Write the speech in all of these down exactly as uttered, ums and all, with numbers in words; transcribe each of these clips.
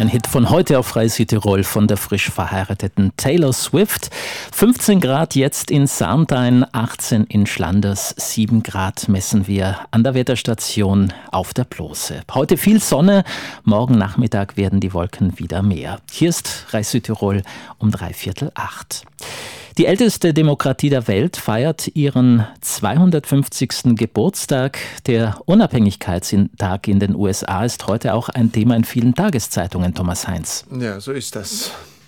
Ein Hit von heute auf Freie Südtirol von der frisch verheirateten Taylor Swift. fünfzehn Grad jetzt in Sarntein, achtzehn in Schlanders, sieben Grad messen wir an der Wetterstation auf der Blose. Heute viel Sonne, morgen Nachmittag werden die Wolken wieder mehr. Hier ist Freie Südtirol um dreiviertel acht. Die älteste Demokratie der Welt feiert ihren zweihundertfünfzigsten Geburtstag. Der Unabhängigkeitstag in den U S A ist heute auch ein Thema in vielen Tageszeitungen, Thomas Heinz. Ja, so ist das.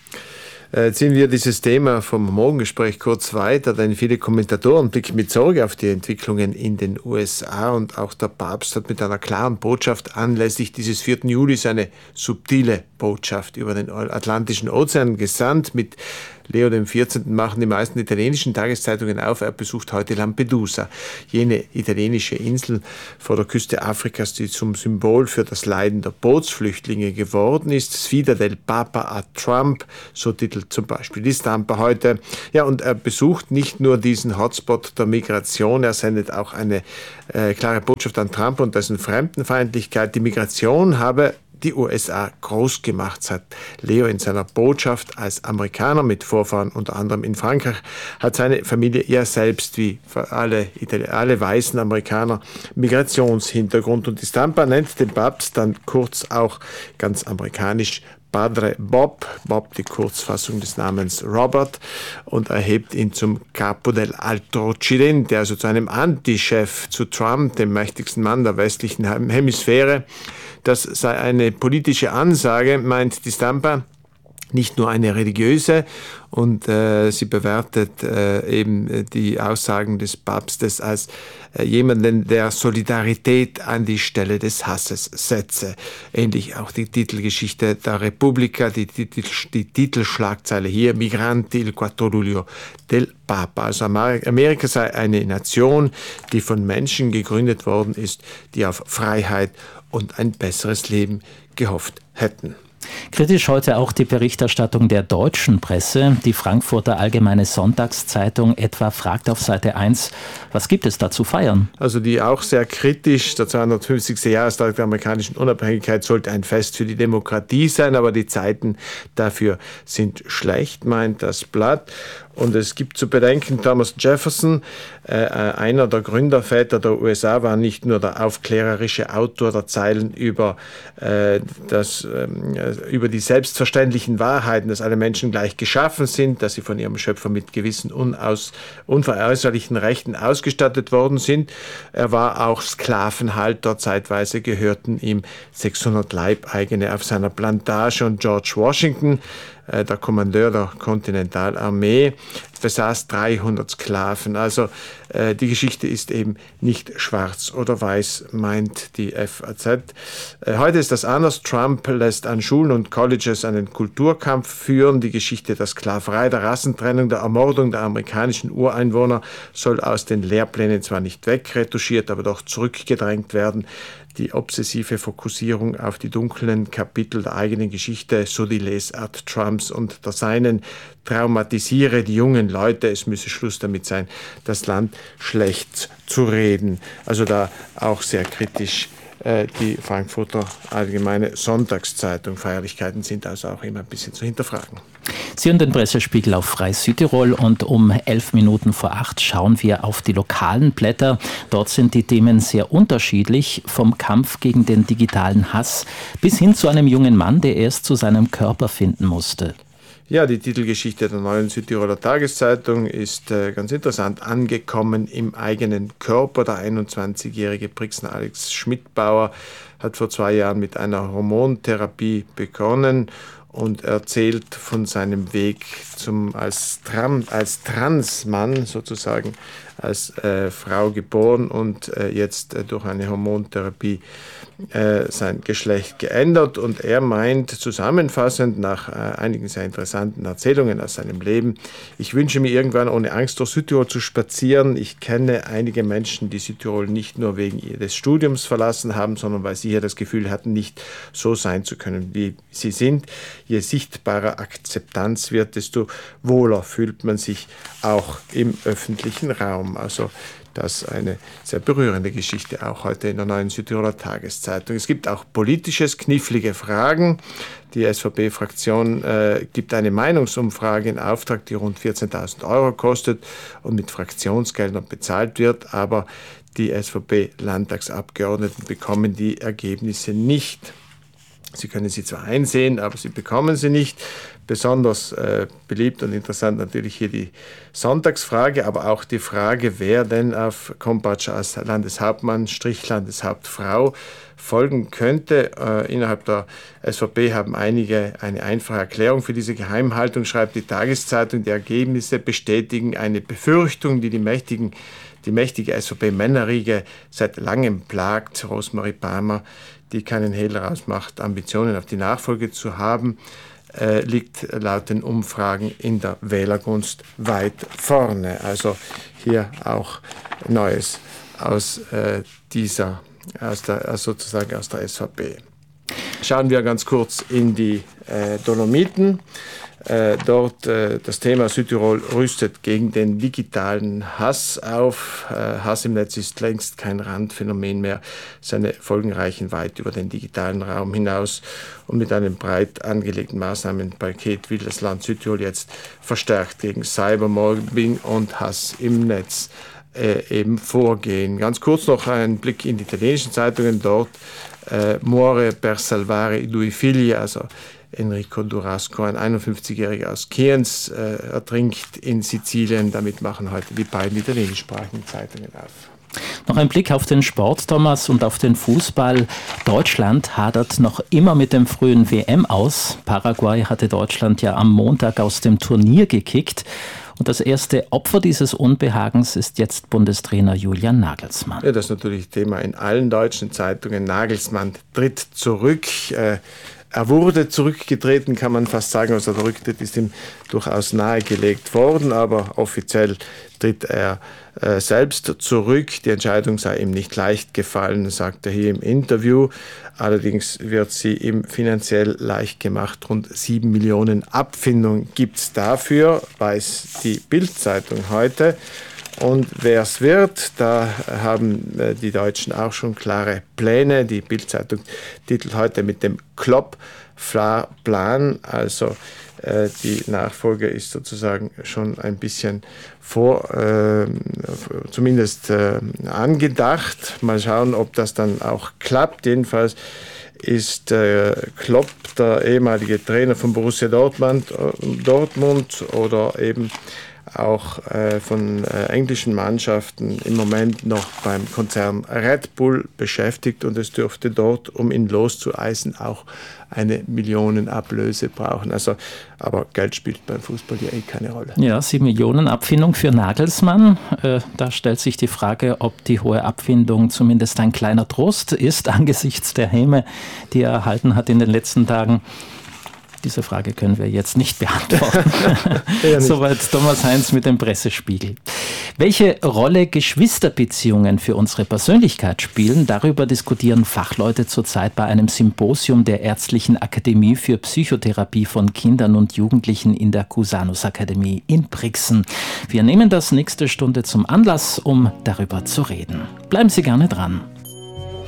Äh, ziehen wir dieses Thema vom Morgengespräch kurz weiter, denn viele Kommentatoren blicken mit Sorge auf die Entwicklungen in den U S A und auch der Papst hat mit einer klaren Botschaft anlässlich dieses vierten Juli eine subtile Botschaft über den Atlantischen Ozean gesandt. Mit Leo dem vierzehnten machen die meisten italienischen Tageszeitungen auf, er besucht heute Lampedusa, jene italienische Insel vor der Küste Afrikas, die zum Symbol für das Leiden der Bootsflüchtlinge geworden ist. Sfida del Papa a Trump, so titelt zum Beispiel die Stampa heute. Ja, und er besucht nicht nur diesen Hotspot der Migration, er sendet auch eine äh, klare Botschaft an Trump und dessen Fremdenfeindlichkeit. Die Migration habe die U S A groß gemacht, sagt Leo in seiner Botschaft. Als Amerikaner mit Vorfahren unter anderem in Frankreich hat seine Familie eher selbst wie alle, alle weißen Amerikaner Migrationshintergrund. Und die Stampa nennt den Papst dann kurz auch ganz amerikanisch Padre Bob, Bob die Kurzfassung des Namens Robert, und erhebt ihn zum Capo del Alto Occidente, also zu einem Antichef zu Trump, dem mächtigsten Mann der westlichen Hemisphäre. Das sei eine politische Ansage, meint die Stampa, nicht nur eine religiöse, und äh, sie bewertet äh, eben die Aussagen des Papstes als äh, jemanden, der Solidarität an die Stelle des Hasses setze. Ähnlich auch die Titelgeschichte der Repubblica, die, Titel, die Titelschlagzeile hier, Migranti il quattro luglio del Papa. Also Amerika sei eine Nation, die von Menschen gegründet worden ist, die auf Freiheit und ein besseres Leben gehofft hätten. Kritisch heute auch die Berichterstattung der deutschen Presse. Die Frankfurter Allgemeine Sonntagszeitung etwa fragt auf Seite eins, was gibt es da zu feiern? Also die auch sehr kritisch, der zweihundertfünfzigste Jahrestag der amerikanischen Unabhängigkeit sollte ein Fest für die Demokratie sein, aber die Zeiten dafür sind schlecht, meint das Blatt. Und es gibt zu bedenken, Thomas Jefferson, äh, einer der Gründerväter der U S A, war nicht nur der aufklärerische Autor der Zeilen über, äh, das, äh, über die selbstverständlichen Wahrheiten, dass alle Menschen gleich geschaffen sind, dass sie von ihrem Schöpfer mit gewissen unaus, unveräußerlichen Rechten ausgestattet worden sind. Er war auch Sklavenhalter, zeitweise gehörten ihm sechshundert Leibeigene auf seiner Plantage, und George Washington, der Kommandeur der Kontinentalarmee, besaß dreihundert Sklaven. Also äh, die Geschichte ist eben nicht schwarz oder weiß, meint die F A Z. Äh, heute ist das anders. Trump lässt an Schulen und Colleges einen Kulturkampf führen. Die Geschichte der Sklaverei, der Rassentrennung, der Ermordung der amerikanischen Ureinwohner soll aus den Lehrplänen zwar nicht wegretuschiert, aber doch zurückgedrängt werden. Die obsessive Fokussierung auf die dunklen Kapitel der eigenen Geschichte, so die Lesart Trumps und der Seinen, traumatisiere die jungen Leute. Es müsse Schluss damit sein, das Land schlecht zu reden. Also da auch sehr kritisch äh, die Frankfurter Allgemeine Sonntagszeitung. Feierlichkeiten sind also auch immer ein bisschen zu hinterfragen. Sie hören den Pressespiegel auf Freie Südtirol, und um elf Minuten vor acht schauen wir auf die lokalen Blätter. Dort sind die Themen sehr unterschiedlich, vom Kampf gegen den digitalen Hass bis hin zu einem jungen Mann, der erst zu seinem Körper finden musste. Ja, die Titelgeschichte der neuen Südtiroler Tageszeitung ist äh, ganz interessant. Angekommen im eigenen Körper. Der einundzwanzigjährige Brixner Alex Schmidbauer hat vor zwei Jahren mit einer Hormontherapie begonnen und erzählt von seinem Weg zum als, Tram, als Transmann sozusagen, als äh, Frau geboren und äh, jetzt äh, durch eine Hormontherapie äh, sein Geschlecht geändert. Und er meint zusammenfassend nach äh, einigen sehr interessanten Erzählungen aus seinem Leben: Ich wünsche mir irgendwann ohne Angst durch Südtirol zu spazieren. Ich kenne einige Menschen, die Südtirol nicht nur wegen des Studiums verlassen haben, sondern weil sie hier das Gefühl hatten, nicht so sein zu können, wie sie sind. Je sichtbarer Akzeptanz wird, desto wohler fühlt man sich auch im öffentlichen Raum. Also Das ist eine sehr berührende Geschichte, auch heute in der Neuen Südtiroler Tageszeitung. Es gibt auch politisches, knifflige Fragen. Die S V P-Fraktion äh, gibt eine Meinungsumfrage in Auftrag, die rund vierzehntausend Euro kostet und mit Fraktionsgeldern bezahlt wird. Aber die S V P-Landtagsabgeordneten bekommen die Ergebnisse nicht. Sie können sie zwar einsehen, aber sie bekommen sie nicht. Besonders äh, beliebt und interessant natürlich hier die Sonntagsfrage, aber auch die Frage, wer denn auf Kompatscher als Landeshauptmann, Strich Landeshauptfrau folgen könnte. Äh, innerhalb der S V P haben einige eine einfache Erklärung für diese Geheimhaltung, schreibt die Tageszeitung. Die Ergebnisse bestätigen eine Befürchtung, die die mächtigen Die mächtige S V P-Männerriege seit langem plagt. Rosemarie Palmer, die keinen Hehl rausmacht, Ambitionen auf die Nachfolge zu haben, äh, liegt laut den Umfragen in der Wählergunst weit vorne. Also hier auch Neues aus äh, dieser, aus der, sozusagen aus der S V P. Schauen wir ganz kurz in die äh, Dolomiten. Äh, dort äh, das Thema Südtirol rüstet gegen den digitalen Hass auf. Äh, Hass im Netz ist längst kein Randphänomen mehr. Seine Folgen reichen weit über den digitalen Raum hinaus. Und mit einem breit angelegten Maßnahmenpaket will das Land Südtirol jetzt verstärkt gegen Cybermobbing und Hass im Netz äh, eben vorgehen. Ganz kurz noch ein Blick in die italienischen Zeitungen. Dort äh, Muore per salvare i due figli, also Enrico Durasco, ein einundfünfzigjähriger aus Cairns, äh, ertrinkt in Sizilien. Damit machen heute die beiden italienischsprachigen Zeitungen auf. Noch ein Blick auf den Sport, Thomas, und auf den Fußball. Deutschland hadert noch immer mit dem frühen W M aus. Paraguay hatte Deutschland ja am Montag aus dem Turnier gekickt. Und das erste Opfer dieses Unbehagens ist jetzt Bundestrainer Julian Nagelsmann. Ja, das ist natürlich Thema in allen deutschen Zeitungen. Nagelsmann tritt zurück. Äh, Er wurde zurückgetreten, kann man fast sagen. Also der Rücktritt ist ihm durchaus nahegelegt worden, aber offiziell tritt er äh, selbst zurück. Die Entscheidung sei ihm nicht leicht gefallen, sagt er hier im Interview. Allerdings wird sie ihm finanziell leicht gemacht. Rund sieben Millionen Abfindung gibt es dafür, weiß die Bild-Zeitung heute. Und wer es wird, da haben die Deutschen auch schon klare Pläne. Die Bild-Zeitung titelt heute mit dem Klopp-Plan. Also äh, die Nachfolge ist sozusagen schon ein bisschen vor, äh, zumindest äh, angedacht. Mal schauen, ob das dann auch klappt. Jedenfalls ist äh, Klopp der ehemalige Trainer von Borussia Dortmund, Dortmund oder eben auch äh, von äh, englischen Mannschaften im Moment noch beim Konzern Red Bull beschäftigt und es dürfte dort, um ihn loszueisen, auch eine Millionenablöse brauchen. Also, aber Geld spielt beim Fußball ja eh keine Rolle. Ja, sieben Millionen Abfindung für Nagelsmann. Äh, da stellt sich die Frage, ob die hohe Abfindung zumindest ein kleiner Trost ist angesichts der Häme, die er erhalten hat in den letzten Tagen. Diese Frage können wir jetzt nicht beantworten. Ja, nicht. Soweit Thomas Heinz mit dem Pressespiegel. Welche Rolle Geschwisterbeziehungen für unsere Persönlichkeit spielen, darüber diskutieren Fachleute zurzeit bei einem Symposium der Ärztlichen Akademie für Psychotherapie von Kindern und Jugendlichen in der Cusanus Akademie in Brixen. Wir nehmen das nächste Stunde zum Anlass, um darüber zu reden. Bleiben Sie gerne dran.